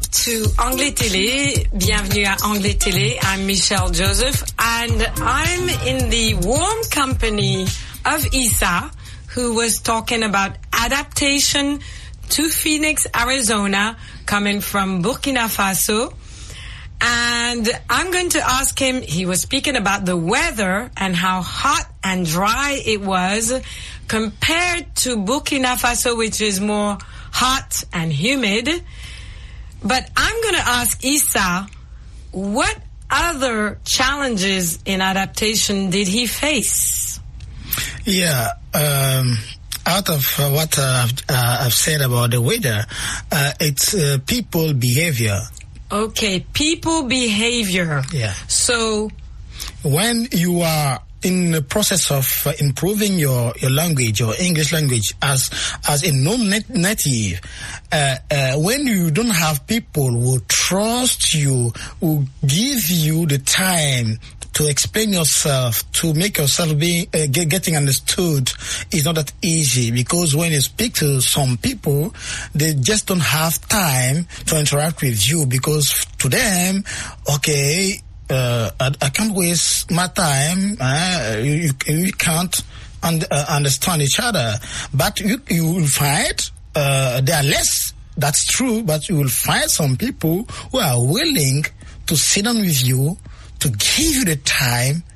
to Anglais Télé. Bienvenue à Anglais Télé. I'm Michelle Joseph, and I'm in the warm company of Issa, who was talking about adaptation to Phoenix, Arizona, coming from Burkina Faso. And I'm going to ask him, he was speaking about the weather and how hot and dry it was compared to Burkina Faso, which is more hot and humid. But I'm going to ask Issa, what other challenges in adaptation did he face? Yeah, out of what I've said about the weather, it's people behavior. Okay, people behavior. Yeah. So, when you are in the process of improving your language, your English language, as a non-native, when you don't have people who trust you, who give you the time to explain yourself, to make yourself getting understood, is not that easy, because when you speak to some people, they just don't have time to interact with you, because to them, okay, I can't waste my time. You can't understand each other. But you will find there are less. That's true. But you will find some people who are willing to sit down with you, to give you the time